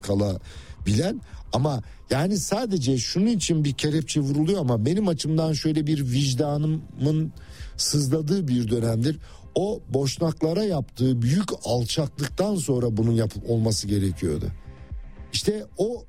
kalabilen, ama yani sadece şunun için bir kelepçe vuruluyor, ama benim açımdan şöyle bir vicdanımın sızladığı bir dönemdir. O Boşnaklara yaptığı büyük alçaklıktan sonra bunun olması gerekiyordu. İşte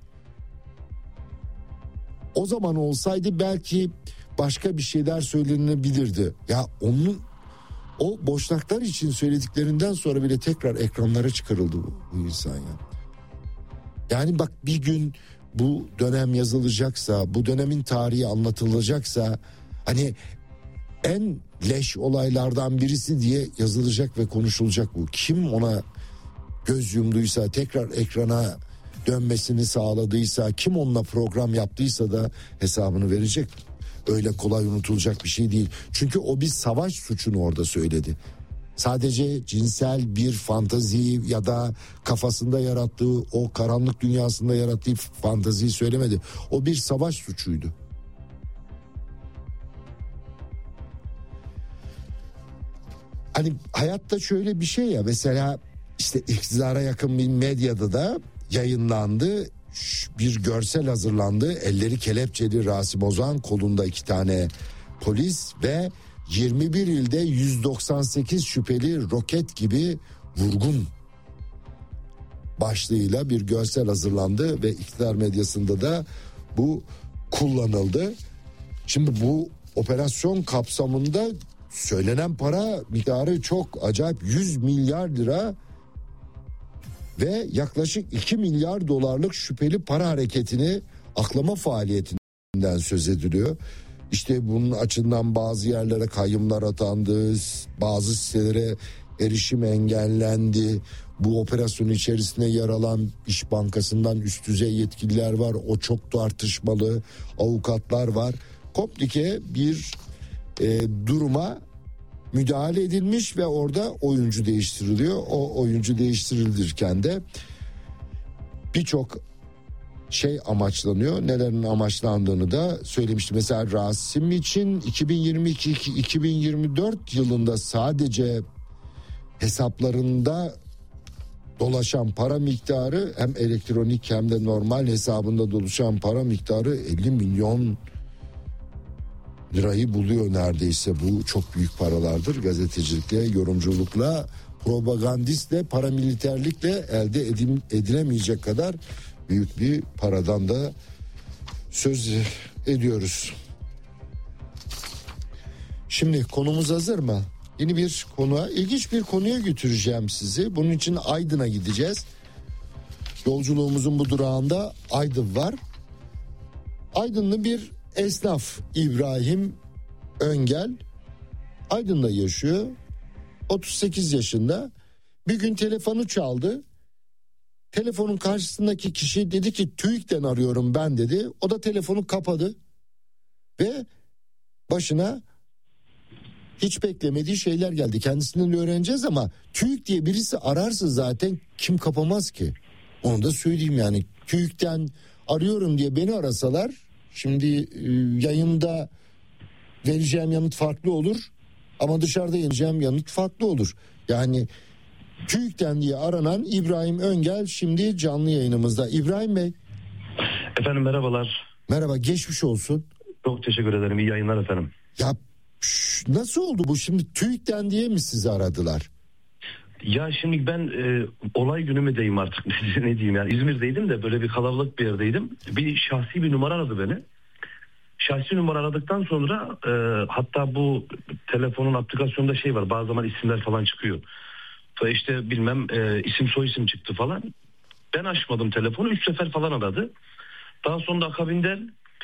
o zaman olsaydı belki başka bir şeyler söylenebilirdi. Ya o Boşnaklar için söylediklerinden sonra bile tekrar ekranlara çıkarıldı bu insan ya. Yani bak, bir gün bu dönem yazılacaksa, bu dönemin tarihi anlatılacaksa, hani en leş olaylardan birisi diye yazılacak ve konuşulacak bu. Kim ona göz yumduysa, tekrar ekrana dönmesini sağladıysa, kim onunla program yaptıysa da hesabını verecek. Öyle kolay unutulacak bir şey değil. Çünkü o bir savaş suçunu orada söyledi. Sadece cinsel bir fantazi ya da kafasında yarattığı, o karanlık dünyasında yarattığı fantaziyi söylemedi. O bir savaş suçuydu. Hani hayatta şöyle bir şey ya, mesela işte iktidara yakın bir medyada da yayınlandı. Bir görsel hazırlandı. Elleri kelepçeli Rasim Ozan, kolunda 2 tane polis ve 21 ilde 198 şüpheli roket gibi vurgun başlığıyla bir görsel hazırlandı ve iktidar medyasında da bu kullanıldı. Şimdi bu operasyon kapsamında söylenen para miktarı çok acayip, 100 milyar lira ve yaklaşık 2 milyar dolarlık şüpheli para hareketini aklama faaliyetinden söz ediliyor. İşte bunun açısından bazı yerlere kayyımlar atandı, bazı sitelere erişim engellendi. Bu operasyonun içerisinde yer alan İş Bankası'ndan üst düzey yetkililer var. O çok tartışmalı, avukatlar var. Komplike bir duruma müdahale edilmiş ve orada oyuncu değiştiriliyor. O oyuncu değiştirilirken de birçok şey amaçlanıyor. Nelerin amaçlandığını da söylemiştim. Mesela Rasim için 2022-2024 yılında sadece hesaplarında dolaşan para miktarı, hem elektronik hem de normal hesabında dolaşan para miktarı 50 milyon lirayı buluyor neredeyse. Bu çok büyük paralardır. Gazetecilikle, yorumculukla, propagandistle, paramiliterlikle elde edilemeyecek kadar büyük bir paradan da söz ediyoruz. Şimdi konumuz hazır mı? Yeni bir konuğa, ilginç bir konuya götüreceğim sizi. Bunun için Aydın'a gideceğiz. Yolculuğumuzun bu durağında Aydın var. Aydınlı bir esnaf İbrahim Öngel Aydın'da yaşıyor. 38 yaşında. Bir gün telefonu çaldı. Telefonun karşısındaki kişi dedi ki TÜİK'ten arıyorum ben dedi. O da telefonu kapadı ve başına hiç beklemediği şeyler geldi. Kendisinden öğreneceğiz ama TÜİK diye birisi ararsa zaten kim kapamaz ki? Onu da söyleyeyim yani. TÜİK'ten arıyorum diye beni arasalar, şimdi yayında vereceğim yanıt farklı olur ama dışarıda vereceğim yanıt farklı olur. Yani TÜİK'ten diye aranan İbrahim Öngel şimdi canlı yayınımızda. İbrahim Bey. Efendim merhabalar. Merhaba, geçmiş olsun. Çok teşekkür ederim, iyi yayınlar efendim. Ya nasıl oldu bu, şimdi TÜİK'ten diye mi sizi aradılar? Ya şimdi ben olay günümdeyim artık ne diyeyim, yani İzmir'deydim de böyle bir kalabalık bir yerdeydim. Bir şahsi bir numara aradı beni. Şahsi numara aradıktan sonra hatta bu telefonun aplikasyonunda şey var, bazı zaman isimler falan çıkıyor. İşte bilmem isim soy isim çıktı falan. Ben açmadım telefonu, 3 sefer falan aradı. Daha sonra akabinde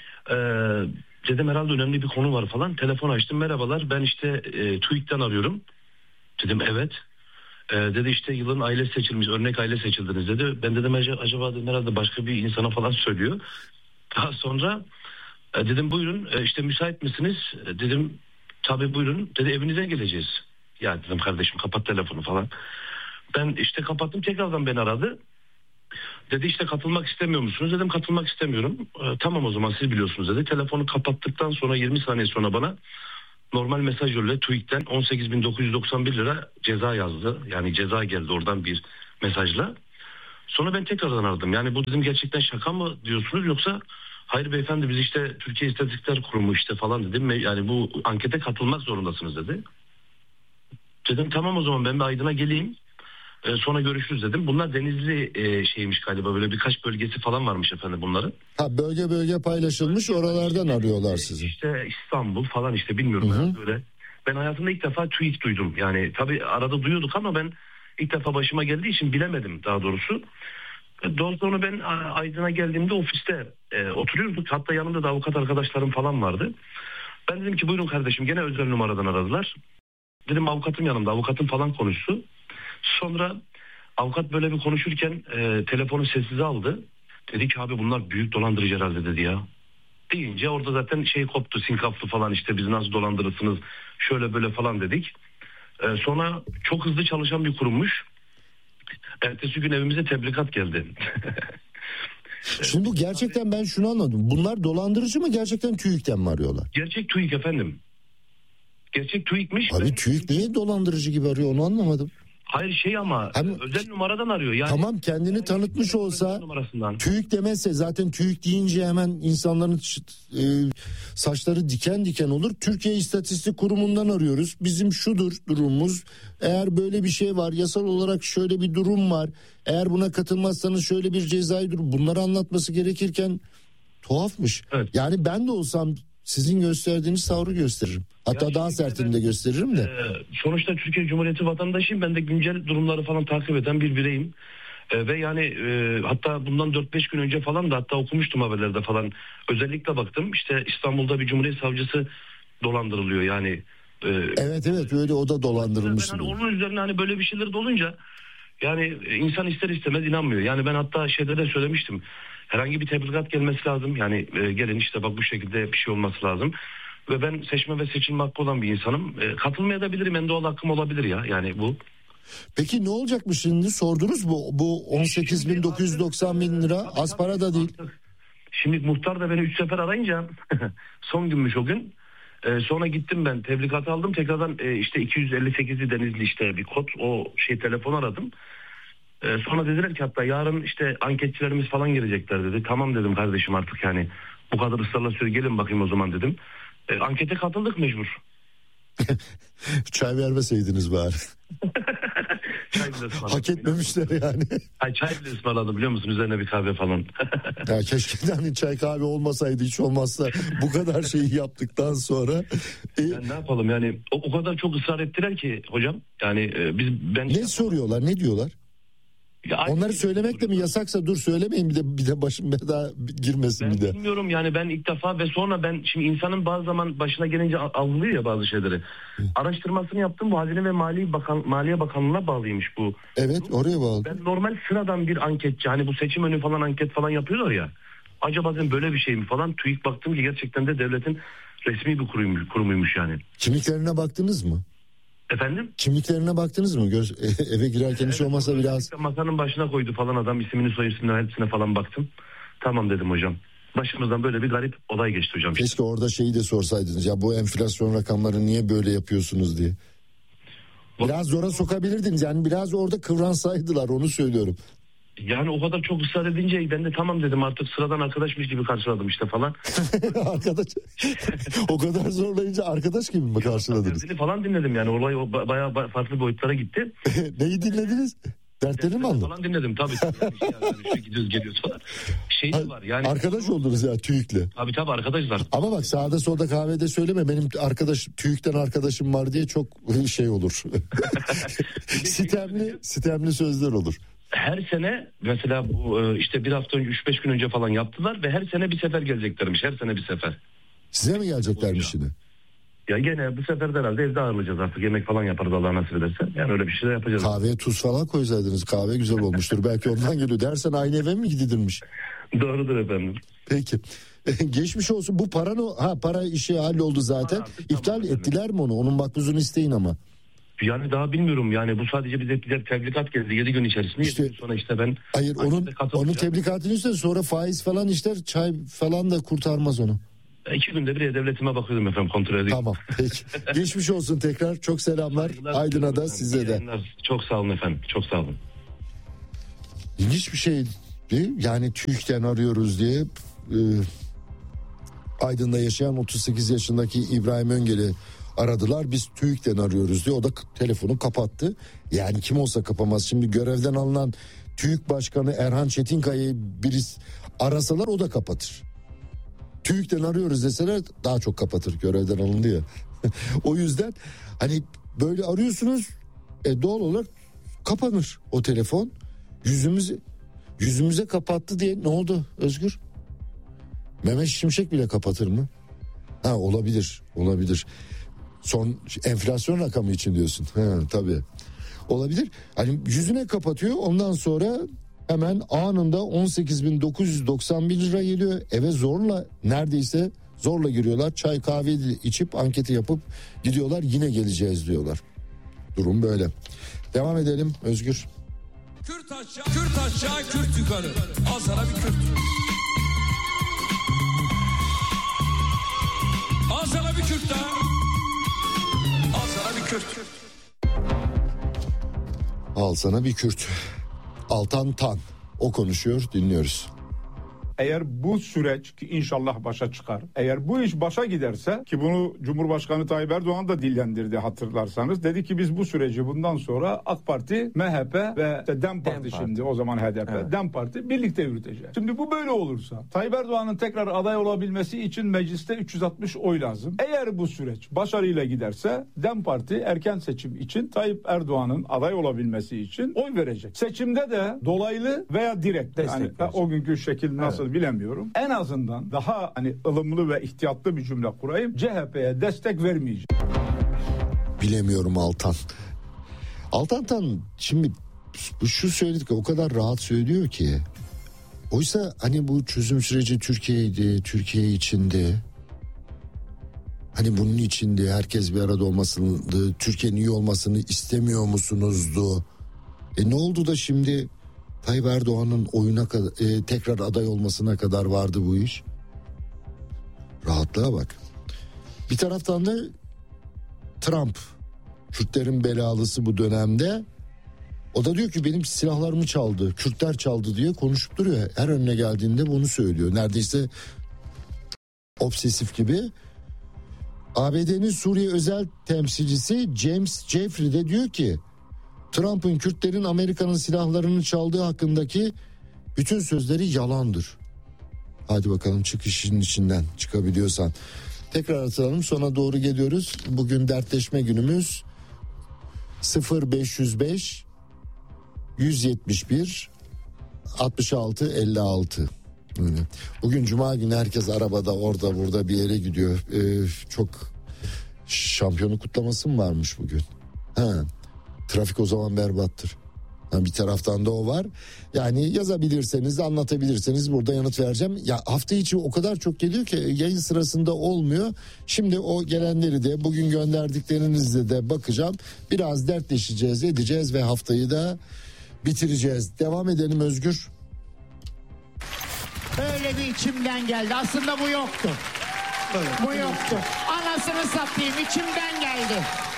dedim herhalde önemli bir konu var falan. Telefon açtım, merhabalar ben işte TÜİK'ten arıyorum. Dedim evet. Dedi işte yılın aile seçilmiş, örnek aile seçildiniz dedi. Ben dedim acaba dedim, herhalde başka bir insana falan söylüyor. Daha sonra dedim buyurun işte müsait misiniz? Dedim tabii buyurun. Dedi evinize geleceğiz. Ya dedim kardeşim kapat telefonu falan. Ben işte kapattım, tekrardan beni aradı. Dedi işte katılmak istemiyor musunuz? Dedim katılmak istemiyorum. Tamam o zaman siz biliyorsunuz dedi. Telefonu kapattıktan sonra 20 saniye sonra bana normal mesaj yolladı. TÜİK'ten 18.991 lira ceza yazdı. Yani ceza geldi oradan bir mesajla. Sonra ben tekrardan aradım. Yani bu dedim gerçekten şaka mı diyorsunuz yoksa hayır beyefendi biz işte Türkiye İstatistikler Kurumu işte falan dedim. Yani bu ankete katılmak zorundasınız dedi. Dedim tamam o zaman ben bir Aydın'a geleyim. Sonra görüşürüz dedim. Bunlar Denizli şeymiş galiba, böyle birkaç bölgesi falan varmış efendim bunların. Ha, bölge bölge paylaşılmış, oralardan arıyorlar sizi. İşte İstanbul falan işte bilmiyorum yani böyle. Ben hayatımda ilk defa TÜİK duydum. Yani tabii arada duyuyorduk ama ben ilk defa başıma geldiği için bilemedim daha doğrusu. Daha sonra ben Aydın'a geldiğimde ofiste oturuyorduk. Hatta yanımda da avukat arkadaşlarım falan vardı. Ben dedim ki buyurun kardeşim, gene özel numaradan aradılar. Dedim avukatım yanımda, avukatım falan konuştu. Sonra avukat böyle bir konuşurken telefonu sessize aldı. Dedi ki abi bunlar büyük dolandırıcı herhalde dedi ya. Deyince orada zaten şey koptu, sinkaflı falan, işte bizi nasıl dolandırırsınız şöyle böyle falan dedik. Sonra çok hızlı çalışan bir kurummuş. Ertesi gün evimize tebligat geldi. Şimdi bu gerçekten, ben şunu anladım. Bunlar dolandırıcı mı, gerçekten TÜİK'ten mi arıyorlar? Gerçek TÜİK efendim. Gerçek TÜİK'miş. Abi TÜİK niye dolandırıcı gibi arıyor, onu anlamadım. Hayır şey ama özel numaradan arıyor. Yani, tamam kendini tanıtmış olsa, TÜİK demezse, zaten TÜİK deyince hemen insanların saçları diken diken olur. Türkiye İstatistik Kurumu'ndan arıyoruz. Bizim şudur durumumuz. Eğer böyle bir şey var, yasal olarak şöyle bir durum var. Eğer buna katılmazsanız şöyle bir cezai durum. Bunları anlatması gerekirken tuhafmış. Evet. Yani ben de olsam sizin gösterdiğiniz tavrı gösteririm. Hatta ya daha sertini de gösteririm de. Sonuçta Türkiye Cumhuriyeti vatandaşıyım. Ben de güncel durumları falan takip eden bir bireyim. Ve yani hatta bundan 4-5 gün önce falan da hatta okumuştum haberlerde falan. Özellikle baktım işte İstanbul'da bir Cumhuriyet Savcısı dolandırılıyor yani. Evet öyle, o da dolandırılmış. Hani onun üzerine hani böyle bir şeyler dolunca yani insan ister istemez inanmıyor. Yani ben hatta şeyde de söylemiştim. Herhangi bir tebligat gelmesi lazım. Yani gelin işte bak bu şekilde bir şey olması lazım. Ve ben seçme ve seçilme hakkı olan bir insanım. Katılmayabilirim, en doğal hakkım olabilir ya. Yani bu. Peki ne olacakmış şimdi, sordunuz bu 18.990 lira az para da değil. Şimdi muhtar da beni 3 sefer arayınca son günmüş o gün. Sonra gittim ben tebligatı aldım. Tekrardan işte 258'li Denizli işte bir kod, o şey telefon aradım. Sonra dediler ki hatta yarın işte anketçilerimiz falan gelecekler dedi. Tamam dedim kardeşim artık yani bu kadar ısrarla söyle gelin bakayım o zaman dedim. Ankete katıldık mecbur. Çay vermeseydiniz bari. Hak etmemişler yani. Ay, çay bile ısmarladım biliyor musun, üzerine bir kahve falan. Ya keşke hani çay kahve olmasaydı, hiç olmazsa bu kadar şeyi yaptıktan sonra. Yani ne yapalım yani o kadar çok ısrar ettiler ki hocam. Yani ben ne soruyorlar, ne diyorlar? Ya onları söylemek de mi yasaksa, dur söylemeyin bir de başım belaya girmesin ben bir de. Bilmiyorum yani ben ilk defa ve sonra ben şimdi insanın bazı zaman başına gelince algılıyor ya bazı şeyleri. Araştırmasını yaptım, bu Hazine ve Maliye Bakanlığı'na bağlıymış bu. Evet, oraya bağlı. Ben normal sıradan bir anketçi, hani bu seçim önü falan anket falan yapıyorlar ya. Acaba dedim böyle bir şey mi falan, TÜİK baktım ki gerçekten de devletin resmi bir kurumuymuş yani. Kimliklerine baktınız mı? Efendim? Kimliklerine baktınız mı? Eve girerken hiç olmazsa biraz. Masanın başına koydu falan adam, ismini soy ismini hepsine falan baktım. Tamam dedim hocam. Başımızdan böyle bir garip olay geçti hocam. Keşke işte orada şeyi de sorsaydınız ya, bu enflasyon rakamları niye böyle yapıyorsunuz diye. Biraz zora sokabilirdiniz yani, biraz orada kıvransaydılar, onu söylüyorum. Yani o kadar çok ısrar edince ben de tamam dedim, artık sıradan arkadaşmış gibi karşıladım işte falan. Arkadaş o kadar zorlayınca arkadaş gibi mi karşıladınız? Falan dinledim yani, olay bayağı farklı boyutlara gitti. Neyi dinlediniz? Dertlerini mi aldın? Falan dinledim tabii. Yani gidiyoruz geliyoruz falan. Şey de var yani. Arkadaş oldunuz ya TÜİK'le. Tabii arkadaşlar. Ama bak sağda solda kahvede söyleme, benim arkadaş TÜİK'ten arkadaşım var diye çok şey olur. sitemli sözler olur. Her sene mesela bu işte bir hafta önce 3-5 gün önce falan yaptılar ve her sene bir sefer geleceklermiş. Her sene bir sefer. Size mi geleceklermiş yine? Ya gene bu sefer de herhalde evde ağırlayacağız artık. Yemek falan yaparız Allah nasip ederse. Yani öyle bir şey de yapacağız. Kahveye tuz falan koysaydınız, kahve güzel olmuştur. Belki ondan geliyor. Dersen aynı eve mi gidilirmiş? Doğrudur efendim. Peki. Geçmiş olsun. Bu para işi halloldu zaten. İptal ettiler mi onu? Onun makbuzunu isteyin ama. Yani daha bilmiyorum yani, bu sadece bize tebligat geldi 7 gün içerisinde. İşte, 7 gün sonra işte ben... Hayır onun teblikatını ister, sonra faiz falan ister, çay falan da kurtarmaz onu. 2 günde bir devletime bakıyordum efendim, kontrol edeyim. Tamam peki. Geçmiş olsun tekrar, çok selamlar. Aydın'a da size de. Çok sağ olun efendim, çok sağ olun. İlginç bir şeydi. Yani TÜİK'ten arıyoruz diye Aydın'da yaşayan 38 yaşındaki İbrahim Öngel'i aradılar. Biz TÜİK'ten arıyoruz diye, o da telefonu kapattı. Yani kim olsa kapamaz. Şimdi görevden alınan TÜİK Başkanı Erhan Çetinkaya'yı birisi arasalar o da kapatır. TÜİK'ten arıyoruz deseler daha çok kapatır, görevden alındı ya. O yüzden hani böyle arıyorsunuz, doğal olarak kapanır o telefon. Yüzümüze kapattı diye ne oldu Özgür? Mehmet Şimşek bile kapatır mı? Olabilir. Son enflasyon rakamı için diyorsun. Tabii. Olabilir. Hani yüzüne kapatıyor, ondan sonra hemen anında 18.991 lira geliyor. Eve neredeyse zorla giriyorlar. Çay kahve içip anketi yapıp gidiyorlar, yine geleceğiz diyorlar. Durum böyle. Devam edelim Özgür. Kürt aşağı, Kürt yukarı. Al sana bir Kürt. Al sana bir Kürt daha. Al sana bir Kürt. Al sana bir Kürt. Altan Tan. O konuşuyor, dinliyoruz. Eğer bu süreç, ki inşallah başa çıkar, eğer bu iş başa giderse, ki bunu Cumhurbaşkanı Tayyip Erdoğan da dillendirdi hatırlarsanız, dedi ki biz bu süreci bundan sonra AK Parti, MHP ve DEM Parti, şimdi o zaman HDP, evet, DEM Parti birlikte yürüteceğiz. Şimdi bu böyle olursa Tayyip Erdoğan'ın tekrar aday olabilmesi için mecliste 360 oy lazım. Eğer bu süreç başarıyla giderse DEM Parti erken seçim için Tayyip Erdoğan'ın aday olabilmesi için oy verecek. Seçimde de dolaylı veya direkt, yani o günkü şekil nasıl, evet, bilemiyorum. En azından daha ılımlı ve ihtiyatlı bir cümle kurayım. CHP'ye destek vermeyeceğim. Bilemiyorum Altan. Altan şimdi şu söyledik, o kadar rahat söylüyor ki. Oysa bu çözüm süreci Türkiye'ydi, Türkiye içinde. Bunun içinde herkes bir arada olmasını, Türkiye'nin iyi olmasını istemiyor musunuzdu? Ne oldu da şimdi Tayyip Erdoğan'ın tekrar aday olmasına kadar vardı bu iş? Rahatlığa bak. Bir taraftan da Trump, Kürtlerin belalısı bu dönemde. O da diyor ki benim silahlarımı çaldı, Kürtler çaldı diye konuşup duruyor. Her önüne geldiğinde bunu söylüyor. Neredeyse obsesif gibi. ABD'nin Suriye özel temsilcisi James Jeffrey de diyor ki Trump'ın Kürtlerin Amerika'nın silahlarını çaldığı hakkındaki bütün sözleri yalandır. Hadi bakalım, çık işin içinden çıkabiliyorsan. Tekrar hatırlayalım, sona doğru geliyoruz. Bugün dertleşme günümüz 0505 171 66 56. Bugün Cuma günü herkes arabada orada burada bir yere gidiyor. Çok şampiyonluk kutlaması mı varmış bugün? Trafik o zaman berbattır. Bir taraftan da o var. Yani yazabilirseniz, anlatabilirseniz burada yanıt vereceğim. Ya hafta içi o kadar çok geliyor ki yayın sırasında olmuyor. Şimdi o gelenleri de, bugün gönderdiklerinizle de bakacağım. Biraz dertleşeceğiz, edeceğiz ve haftayı da bitireceğiz. Devam edelim Özgür. Öyle bir içimden geldi. Aslında bu yoktu. Evet. Bu yoktu. Anasını satayım, içimden geldi.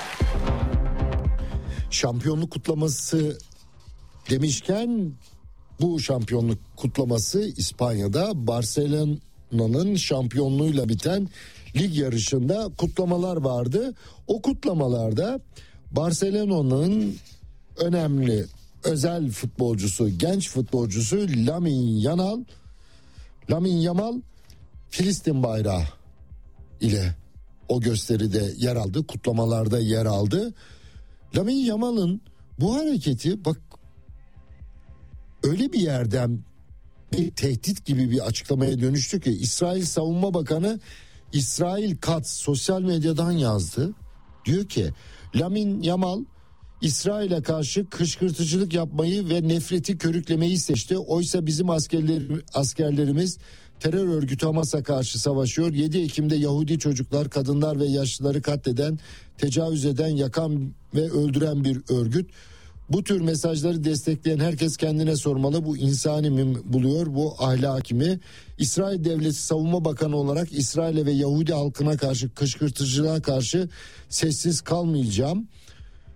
Şampiyonluk kutlaması demişken, bu şampiyonluk kutlaması İspanya'da Barcelona'nın şampiyonluğuyla biten lig yarışında kutlamalar vardı. O kutlamalarda Barcelona'nın önemli özel futbolcusu, genç futbolcusu Lamine Yamal Filistin bayrağı ile o gösteride yer aldı, kutlamalarda yer aldı. Lamine Yamal'ın bu hareketi bak öyle bir yerden bir tehdit gibi bir açıklamaya dönüştü ki İsrail Savunma Bakanı İsrail Katz sosyal medyadan yazdı. Diyor ki Lamine Yamal İsrail'e karşı kışkırtıcılık yapmayı ve nefreti körüklemeyi seçti. Oysa bizim askerlerimiz terör örgütü Hamas'a karşı savaşıyor. 7 Ekim'de Yahudi çocuklar, kadınlar ve yaşlıları katleden, tecavüz eden, yakan ve öldüren bir örgüt. Bu tür mesajları destekleyen herkes kendine sormalı. Bu insani mi buluyor, bu ahlaki mi? İsrail Devleti Savunma Bakanı olarak İsrail'e ve Yahudi halkına karşı kışkırtıcılığa karşı sessiz kalmayacağım.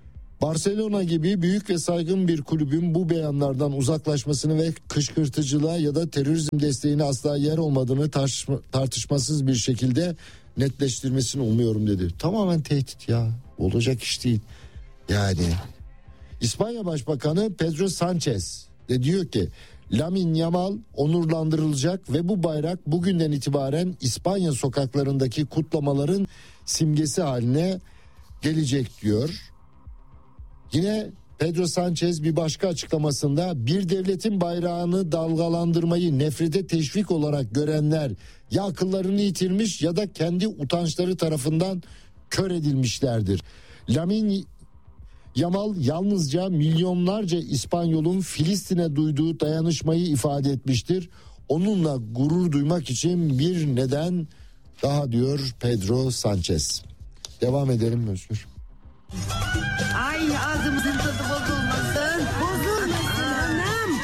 Barcelona gibi büyük ve saygın bir kulübün bu beyanlardan uzaklaşmasını ve kışkırtıcılığa ya da terörizm desteğine asla yer olmadığını tartışmasız bir şekilde netleştirmesini umuyorum dedi. Tamamen tehdit ya. Olacak iş değil. Yani İspanya Başbakanı Pedro Sánchez de diyor ki Lamine Yamal onurlandırılacak ve bu bayrak bugünden itibaren İspanya sokaklarındaki kutlamaların simgesi haline gelecek diyor. Yine Pedro Sánchez bir başka açıklamasında bir devletin bayrağını dalgalandırmayı nefrete teşvik olarak görenler ya akıllarını yitirmiş ya da kendi utançları tarafından kör edilmişlerdir. Lamine Yamal yalnızca milyonlarca İspanyol'un Filistin'e duyduğu dayanışmayı ifade etmiştir. Onunla gurur duymak için bir neden daha diyor Pedro Sánchez. Devam edelim Özgür. Ay ağzımızın tadı bozulmasın. Bozulmasın anam.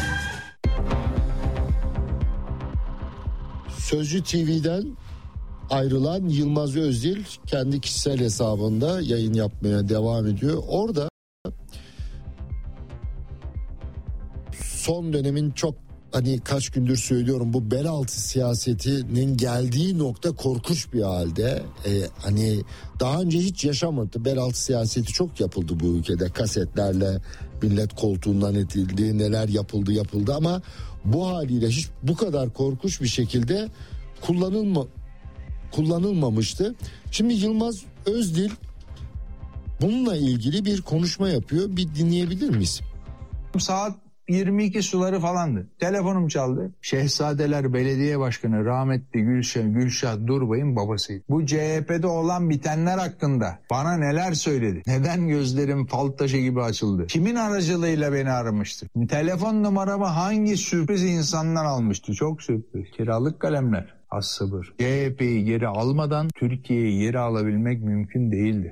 Sözcü TV'den ayrılan Yılmaz Özdil kendi kişisel hesabında yayın yapmaya devam ediyor. Orada son dönemin çok kaç gündür söylüyorum bu bel altı siyasetinin geldiği nokta korkunç bir halde. Daha önce hiç yaşamadı. Bel altı siyaseti çok yapıldı bu ülkede. Kasetlerle millet koltuğundan itildi, neler yapıldı ama bu haliyle hiç bu kadar korkunç bir şekilde kullanılmamıştı. Şimdi Yılmaz Özdil bununla ilgili bir konuşma yapıyor. Bir dinleyebilir miyiz? Saat 22 suları falandı. Telefonum çaldı. Şehzadeler Belediye Başkanı rahmetli Gülşah Durbay'ın babasıydı. Bu CHP'de olan bitenler hakkında bana neler söyledi? Neden gözlerim fal taşı gibi açıldı? Kimin aracılığıyla beni aramıştı? Telefon numaramı hangi sürpriz insanlar almıştı? Çok sürpriz. Kiralık kalemler. Az sabır. CHP'yi geri almadan Türkiye'yi geri alabilmek mümkün değildir.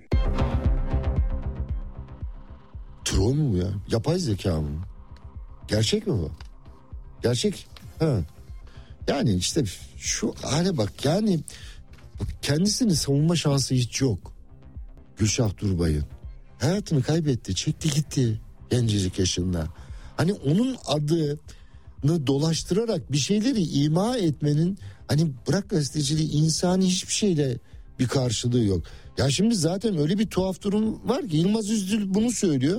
Troll mu ya? Yapay zeka mı? Gerçek mi bu? Gerçek. Ha. Yani işte şu hale bak, yani kendisini savunma şansı hiç yok. Gülşah Durbay'ın hayatını kaybetti, çekti gitti gencecik yaşında. Onun adını dolaştırarak bir şeyleri ima etmenin bırak gazeteciliği, insani hiçbir şeyle bir karşılığı yok. Ya şimdi zaten öyle bir tuhaf durum var ki Yılmaz Özdil bunu söylüyor.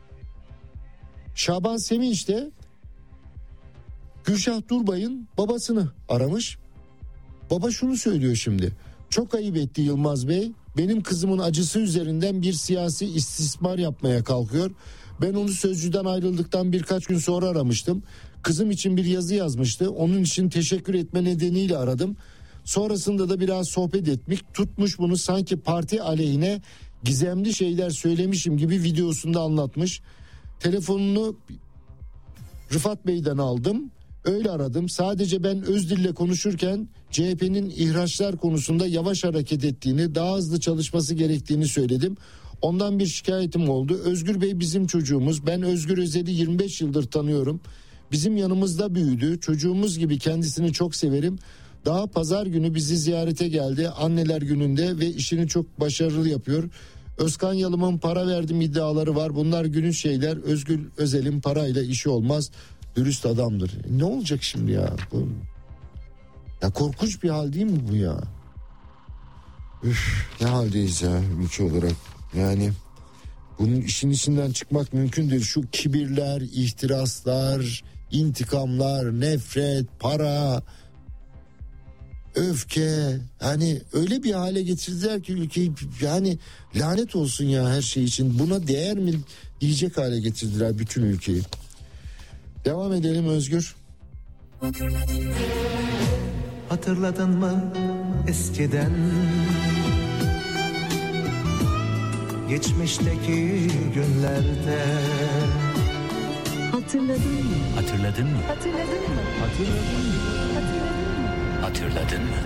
Şaban Sevinç de Gülşah Durbay'ın babasını aramış. Baba şunu söylüyor şimdi. Çok ayıp etti Yılmaz Bey. Benim kızımın acısı üzerinden bir siyasi istismar yapmaya kalkıyor. Ben onu Sözcü'den ayrıldıktan birkaç gün sonra aramıştım. Kızım için bir yazı yazmıştı. Onun için teşekkür etme nedeniyle aradım. Sonrasında da biraz sohbet etmek tutmuş, bunu sanki parti aleyhine gizemli şeyler söylemişim gibi videosunda anlatmış. Telefonunu Rıfat Bey'den aldım. Öyle aradım. Sadece ben Özdil'le konuşurken CHP'nin ihraçlar konusunda yavaş hareket ettiğini, daha hızlı çalışması gerektiğini söyledim. Ondan bir şikayetim oldu. Özgür Bey bizim çocuğumuz. Ben Özgür Özel'i 25 yıldır tanıyorum. Bizim yanımızda büyüdü. Çocuğumuz gibi kendisini çok severim. Daha pazar günü bizi ziyarete geldi. Anneler gününde ve işini çok başarılı yapıyor. Özkan Yalım'ın para verdim iddiaları var. Bunlar günün şeyler. Özgür Özel'in parayla işi olmaz. Dürüst adamdır. Ne olacak şimdi ya? Ya korkunç bir hal değil mi bu ya? Üf, ne haldeyiz ya ülke olarak? Yani bunun işin içinden çıkmak mümkün değil. Şu kibirler, ihtiraslar, intikamlar, nefret, para, öfke, öyle bir hale getirdiler ki ülkeyi, lanet olsun ya her şey için. Buna değer mi diyecek hale getirdiler bütün ülkeyi. Devam edelim Özgür. Hatırladın mı eskiden geçmişteki günlerde? Hatırladın mı? Hatırladın mı? Hatırladın mı? Hatırladın mı? Hatırladın mı?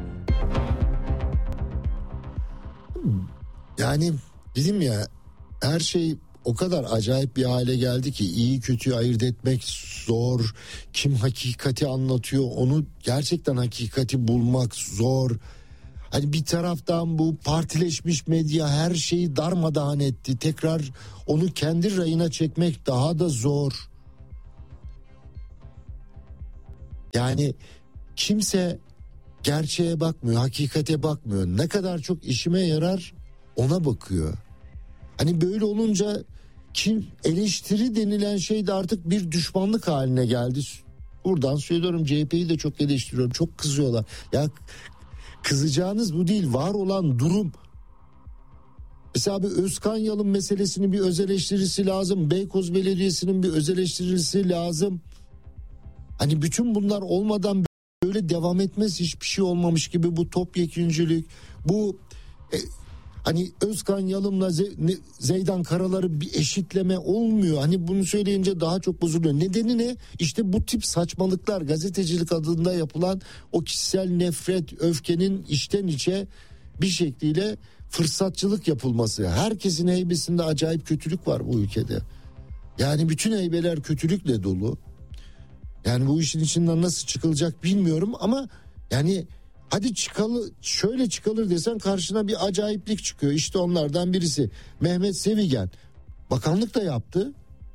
Yani dedim ya, her şey o kadar acayip bir hale geldi ki iyi kötüyü ayırt etmek zor. Kim hakikati anlatıyor, onu gerçekten hakikati bulmak zor. Hani bir taraftan bu partileşmiş medya her şeyi darmadağın etti. Tekrar onu kendi rayına çekmek daha da zor. Yani kimse gerçeğe bakmıyor, hakikate bakmıyor. Ne kadar çok işime yarar ona bakıyor. Hani böyle olunca eleştiri denilen şey de artık bir düşmanlık haline geldi. Buradan söylüyorum, CHP'yi de çok eleştiriyorum. Çok kızıyorlar. Ya kızacağınız bu değil, var olan durum. Mesela bir Özkan Yalın meselesinin bir öz eleştirisi lazım. Beykoz Belediyesi'nin bir öz eleştirisi lazım. Hani bütün bunlar olmadan böyle devam etmez, hiçbir şey olmamış gibi bu topyeküncülük, bu hani Özkan Yalın'la Zeydan Karalar'ı bir eşitleme olmuyor. Hani bunu söyleyince daha çok bozuluyor. Nedeni ne? İşte bu tip saçmalıklar, gazetecilik adında yapılan o kişisel nefret, öfkenin içten içe bir şekliyle fırsatçılık yapılması. Herkesin heybesinde acayip kötülük var bu ülkede. Yani bütün heybeler kötülükle dolu. Yani bu işin içinden nasıl çıkılacak bilmiyorum ama yani hadi şöyle çıkılır desen karşına bir acayiplik çıkıyor. İşte onlardan birisi Mehmet Sevigen. Bakanlık da yaptı.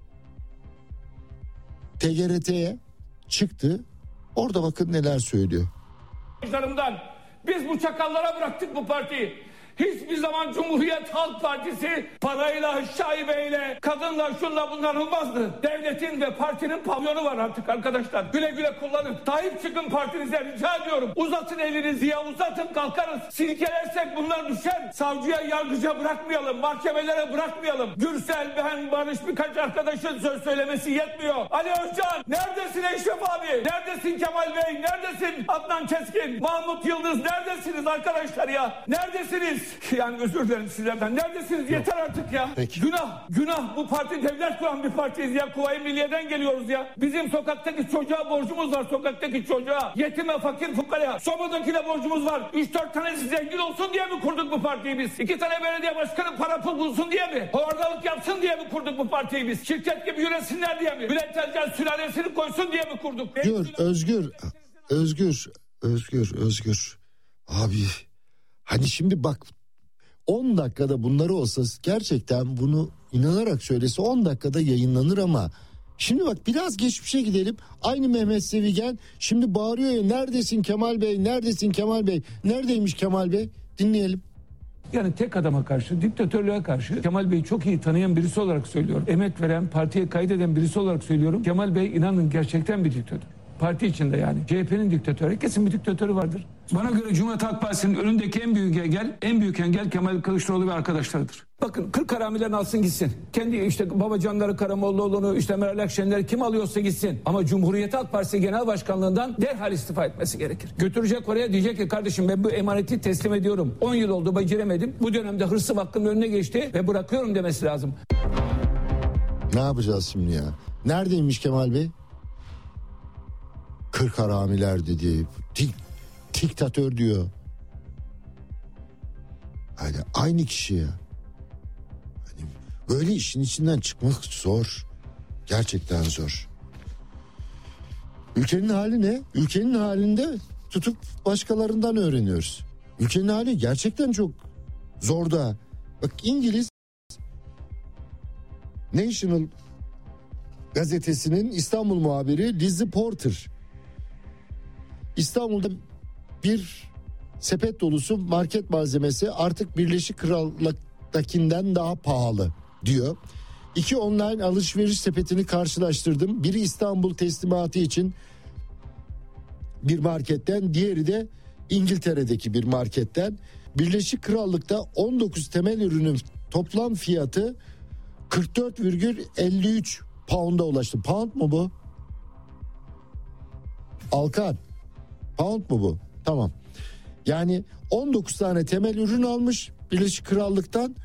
TGRT'ye çıktı. Orada bakın neler söylüyor. Biz bu çakallara bıraktık bu partiyi. Hiçbir zaman Cumhuriyet Halk Partisi parayla, şaibeyle, kadınla, şunla bunlar olmazdı. Devletin ve partinin pavyonu var artık arkadaşlar. Güle güle kullanın. Sahip çıkın partinize, rica ediyorum. Uzatın elinizi ya, uzatın, kalkarız. Silkelersek bunlar düşer. Savcıya, yargıca bırakmayalım. Mahkemelere bırakmayalım. Gürsel, ben, Barış, birkaç arkadaşın söz söylemesi yetmiyor. Ali Özcan, neredesin Eşref abi? Neredesin Kemal Bey? Neredesin Adnan Keskin? Mahmut Yıldız, neredesiniz arkadaşlar ya? Neredesiniz? Yani özür dilerim sizlerden. Neredesiniz? Yeter artık ya. Peki. Günah. Bu parti devlet kuran bir partiyiz ya. Kuvayi Milliye'den geliyoruz ya. Bizim sokaktaki çocuğa borcumuz var. Sokaktaki çocuğa. Yetime, fakir, fukaraya. Sobadakine borcumuz var. 3-4 tanesi zengin olsun diye mi kurduk bu partiyi biz? 2 tane belediye başkanı para pul bulsun diye mi? Hovardalık yapsın diye mi kurduk bu partiyi biz? Şirket gibi yönetsinler diye mi? Bülent Ercan sülalesini koysun diye mi kurduk? Özgür. Abi hani şimdi bak 10 dakikada bunları olsa gerçekten bunu inanarak söylese 10 dakikada yayınlanır ama şimdi bak biraz geçmişe gidelim. Aynı Mehmet Sevigen şimdi bağırıyor ya, neredesin Kemal Bey, neredesin Kemal Bey, neredeymiş Kemal Bey, dinleyelim. Yani tek adama karşı, diktatörlüğe karşı Kemal Bey'i çok iyi tanıyan birisi olarak söylüyorum. Emek veren, partiye kaydeden birisi olarak söylüyorum. Kemal Bey inanın gerçekten bir diktatör. Parti içinde yani. CHP'nin diktatörü, kesin bir diktatörü vardır. Bana göre Cumhuriyet Halk Partisi'nin önündeki en büyük engel Kemal Kılıçdaroğlu ve arkadaşlarıdır. Bakın 40 haramilerini alsın gitsin. Kendi işte Babacanları, Karamollaoğlu'nu, işte Meral Akşener'i kim alıyorsa gitsin. Ama Cumhuriyet Halk Partisi Genel Başkanlığından derhal istifa etmesi gerekir. Götürecek oraya, diyecek ki kardeşim ben bu emaneti teslim ediyorum. 10 yıl oldu beceremedim. Bu dönemde hırsım hakkının önüne geçti ve bırakıyorum demesi lazım. Ne yapacağız şimdi ya? Neredeymiş Kemal Bey? 40 haramiler dedi. Diktatör diyor. Yani aynı kişi ya. Hani böyle işin içinden çıkmak zor. Gerçekten zor. Ülkenin hali ne? Ülkenin halinde tutup başkalarından öğreniyoruz. Ülkenin hali gerçekten çok zor da. Bak İngiliz National gazetesinin İstanbul muhabiri Lizzie Porter İstanbul'da bir sepet dolusu market malzemesi artık Birleşik Krallık'takinden daha pahalı diyor. 2 online alışveriş sepetini karşılaştırdım. Biri İstanbul teslimatı için bir marketten, diğeri de İngiltere'deki bir marketten. Birleşik Krallık'ta 19 temel ürünün toplam fiyatı 44,53 pound'a ulaştı. Pound mu bu? Alkan. Pound mu bu? Tamam. Yani 19 tane temel ürün almış Birleşik Krallık'tan,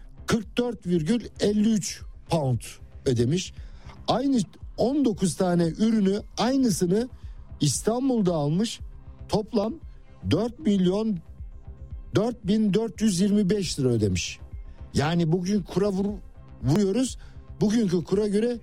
44,53 pound ödemiş. Aynı 19 tane ürünü, aynısını İstanbul'da almış. Toplam 4.425 lira ödemiş. Yani bugün kura vuruyoruz. Bugünkü kura göre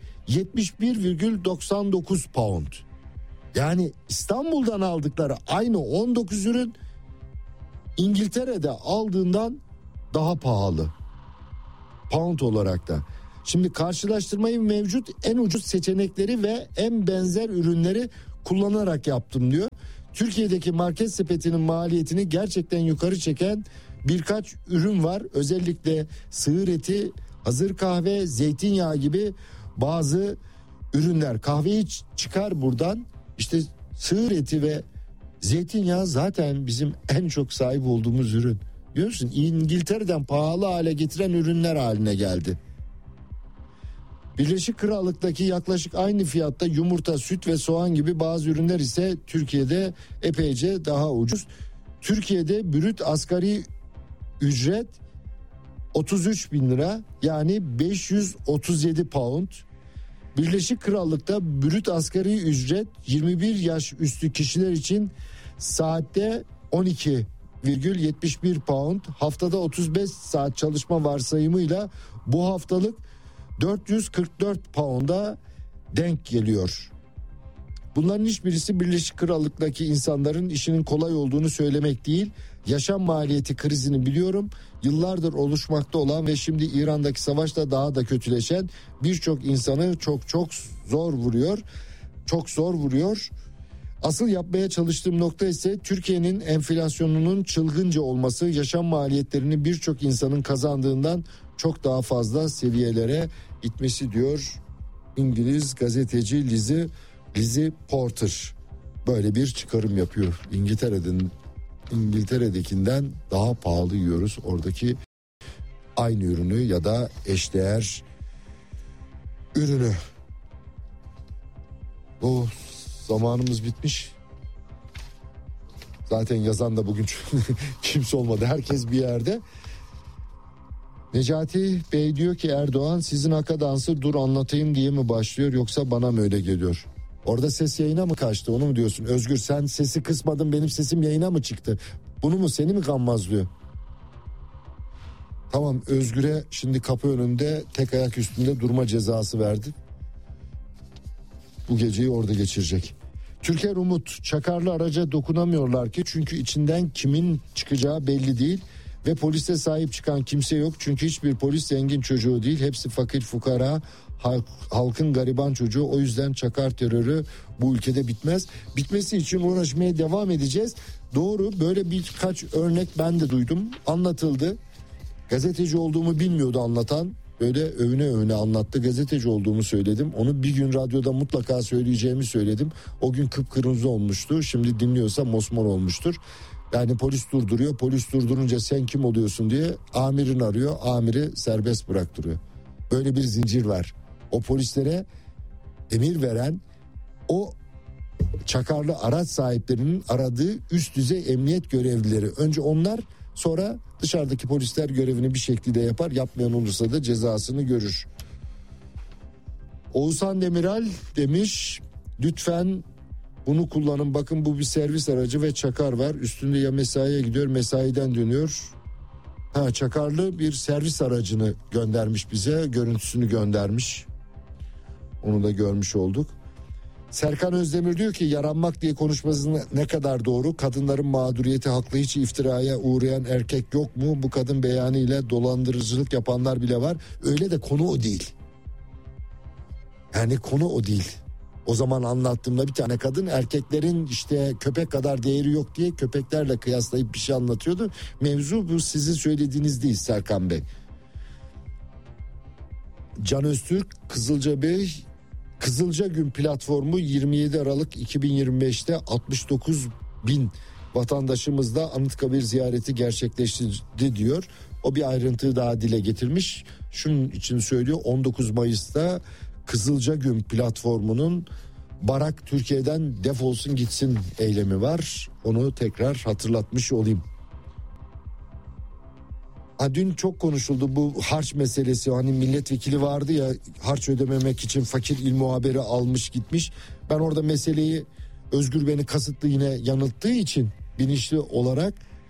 71,99 pound. Yani İstanbul'dan aldıkları aynı 19 ürün İngiltere'de aldığından daha pahalı. Pound olarak da. Şimdi karşılaştırmayı mevcut en ucuz seçenekleri ve en benzer ürünleri kullanarak yaptım diyor. Türkiye'deki market sepetinin maliyetini gerçekten yukarı çeken birkaç ürün var. Özellikle sığır eti, hazır kahve, zeytinyağı gibi bazı ürünler. Kahveyi çıkar buradan. İşte sığır eti ve zeytinyağı zaten bizim en çok sahip olduğumuz ürün. Biliyor musun? İngiltere'den pahalı hale getiren ürünler haline geldi. Birleşik Krallık'taki yaklaşık aynı fiyatta yumurta, süt ve soğan gibi bazı ürünler ise Türkiye'de epeyce daha ucuz. Türkiye'de brüt asgari ücret 33 bin lira, yani 537 pound. Birleşik Krallık'ta brüt asgari ücret 21 yaş üstü kişiler için saatte 12,71 pound. Haftada 35 saat çalışma varsayımıyla bu haftalık 444 pound'a denk geliyor. Bunların hiçbirisi Birleşik Krallık'taki insanların işinin kolay olduğunu söylemek değil. Yaşam maliyeti krizini biliyorum. Yıllardır oluşmakta olan ve şimdi İran'daki savaşla daha da kötüleşen birçok insanı çok zor vuruyor. Çok zor vuruyor. Asıl yapmaya çalıştığım nokta ise Türkiye'nin enflasyonunun çılgınca olması, yaşam maliyetlerini birçok insanın kazandığından çok daha fazla seviyelere gitmesi diyor İngiliz gazeteci Lizzie Porter. Böyle bir çıkarım yapıyor. İngiltere'dekinden daha pahalı yiyoruz oradaki aynı ürünü ya da eşdeğer ürünü. O zamanımız bitmiş. Zaten yazan da bugün kimse olmadı. Herkes bir yerde. Necati Bey diyor ki Erdoğan sizin haka dansı dur anlatayım diye mi başlıyor yoksa bana mı öyle geliyor? Orada ses yayına mı kaçtı, onu mu diyorsun? Özgür sen sesi kısmadın, benim sesim yayına mı çıktı? Bunu mu, seni mi gammazlıyor? Tamam, Özgür'e şimdi kapı önünde tek ayak üstünde durma cezası verdi. Bu geceyi orada geçirecek. Türker Umut, çakarlı araca dokunamıyorlar ki çünkü içinden kimin çıkacağı belli değil. Ve polise sahip çıkan kimse yok. Çünkü hiçbir polis zengin çocuğu değil. Hepsi fakir fukara, halkın gariban çocuğu. O yüzden çakar terörü bu ülkede bitmez. Bitmesi için uğraşmaya devam edeceğiz. Doğru, böyle birkaç örnek ben de duydum. Anlatıldı. Gazeteci olduğumu bilmiyordu anlatan. Böyle övüne anlattı. Gazeteci olduğumu söyledim. Onu bir gün radyoda mutlaka söyleyeceğimi söyledim. O gün kıpkırmızı olmuştu. Şimdi dinliyorsa mosmor olmuştur. Yani polis durduruyor. Polis durdurunca sen kim oluyorsun diye amirini arıyor. Amiri serbest bıraktırıyor. Böyle bir zincir var. O polislere emir veren o çakarlı araç sahiplerinin aradığı üst düzey emniyet görevlileri. Önce onlar, sonra dışarıdaki polisler görevini bir şekilde yapar. Yapmayan olursa da cezasını görür. Oğuzhan Demiral demiş lütfen bunu kullanın, bakın bu bir servis aracı ve çakar var. Üstünde ya mesaiye gidiyor, mesaiden dönüyor. Çakarlı bir servis aracını göndermiş bize, görüntüsünü göndermiş. Onu da görmüş olduk. Serkan Özdemir diyor ki yaranmak diye konuşması ne kadar doğru. Kadınların mağduriyeti haklı, hiç iftiraya uğrayan erkek yok mu? Bu kadın beyanıyla dolandırıcılık yapanlar bile var. Öyle de konu o değil. Yani konu o değil. O zaman anlattığımda bir tane kadın erkeklerin işte köpek kadar değeri yok diye köpeklerle kıyaslayıp bir şey anlatıyordu. Mevzu bu, sizin söylediğiniz değil Serkan Bey. Can Öztürk, Kızılca Bey, Kızılca Gün platformu 27 Aralık 2025'te 69 bin vatandaşımızla Anıtkabir ziyareti gerçekleştirdi diyor. O bir ayrıntıyı daha dile getirmiş. Şunun için söylüyor, 19 Mayıs'ta Kızılca Gün platformunun Barak Türkiye'den defolsun gitsin eylemi var. Onu tekrar hatırlatmış olayım. Dün çok konuşuldu bu harç meselesi. Hani milletvekili vardı ya, harç ödememek için fakir il muhabiri almış gitmiş. Ben orada meseleyi, Özgür beni kasıtlı yine yanılttığı için bilinçli olarak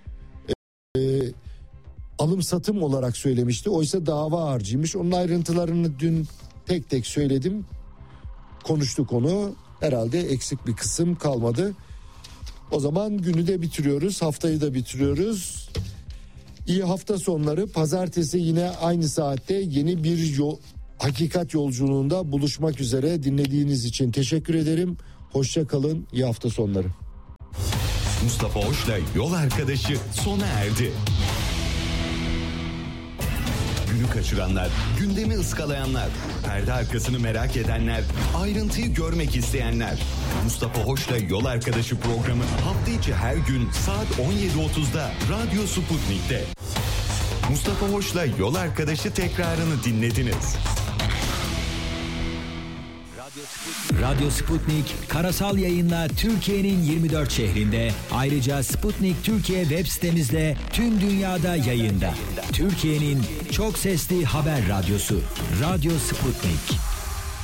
alım satım olarak söylemişti. Oysa dava harcıymış. Onun ayrıntılarını dün tek tek söyledim. Konuştuk onu. Herhalde eksik bir kısım kalmadı. O zaman günü de bitiriyoruz, haftayı da bitiriyoruz. İyi hafta sonları. Pazartesi yine aynı saatte yeni bir hakikat yolculuğunda buluşmak üzere. Dinlediğiniz için teşekkür ederim. Hoşça kalın. İyi hafta sonları. Mustafa Hoş'la Yol Arkadaşı sona erdi. Günü kaçıranlar, gündemi ıskalayanlar, perde arkasını merak edenler, ayrıntıyı görmek isteyenler. Mustafa Hoş'la Yol Arkadaşı programı hafta içi her gün saat 17.30'da Radyo Sputnik'te. Mustafa Hoş'la Yol Arkadaşı tekrarını dinlediniz. Radyo Sputnik karasal yayınla Türkiye'nin 24 şehrinde, ayrıca Sputnik Türkiye web sitemizle tüm dünyada yayında. Türkiye'nin çok sesli haber radyosu Radyo Sputnik.